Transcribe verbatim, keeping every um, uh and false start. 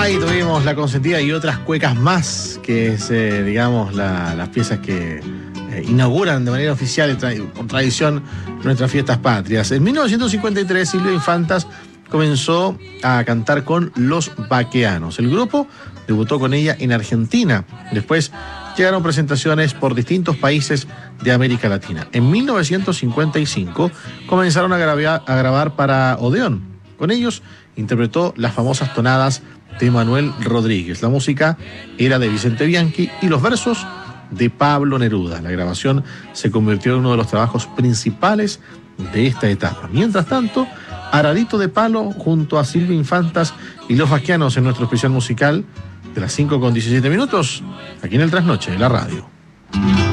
Ahí tuvimos La Consentida y otras cuecas más, que es, eh, digamos, la, las piezas que eh, inauguran de manera oficial y tra con tradición nuestras fiestas patrias. En mil novecientos cincuenta y tres, Silvia Infantas comenzó a cantar con Los Baqueanos. El grupo debutó con ella en Argentina. Después llegaron presentaciones por distintos países de América Latina. En mil novecientos cincuenta y cinco comenzaron a grabar, a grabar para Odeón. Con ellos interpretó las famosas tonadas de Manuel Rodríguez. La música era de Vicente Bianchi y los versos de Pablo Neruda. La grabación se convirtió en uno de los trabajos principales de esta etapa. Mientras tanto, Aradito de Palo junto a Silvia Infantas y Los Baqueanos en nuestro especial musical de las cinco con diecisiete minutos, aquí en el Trasnoche de la radio.